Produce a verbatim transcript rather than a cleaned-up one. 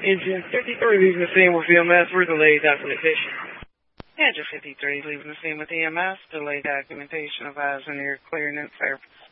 Engine fifty-three leaving the scene with E M S for delayed documentation. Engine fifty-three leaving the scene with E M S, delayed documentation advising your clearing and service.